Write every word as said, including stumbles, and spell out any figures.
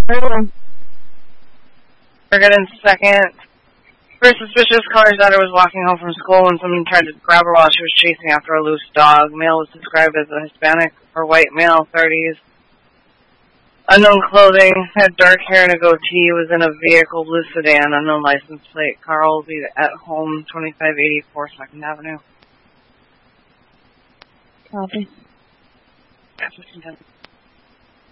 Forgetting second. First suspicious, caller's daughter was walking home from school when someone tried to grab her while she was chasing after a loose dog. Male was described as a Hispanic or white male, thirties. Unknown clothing, had dark hair and a goatee, was in a vehicle, blue sedan, unknown license plate. Car will be at home, twenty-five eighty-four second Avenue. Copy. Yeah, fifteen ten.